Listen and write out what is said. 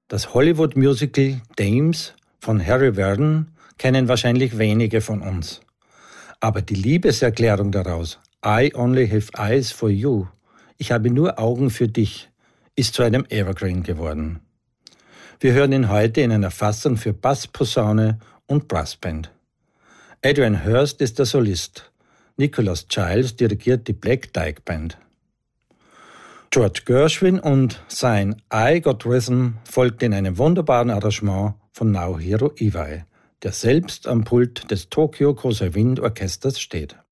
Das Hollywood-Musical Dames von Harry Vardon kennen wahrscheinlich wenige von uns. Aber die Liebeserklärung daraus, I only have eyes for you, ich habe nur Augen für dich, ist zu einem Evergreen geworden. Wir hören ihn heute in einer Fassung für Bass, Posaune und Brassband. Adrian Hurst ist der Solist. Nicholas Giles dirigiert die Black Dyke Band. George Gershwin und sein I Got Rhythm folgt in einem wunderbaren Arrangement von Naohiro Iwai, der selbst am Pult des Tokyo Kosa Wind Orchesters steht.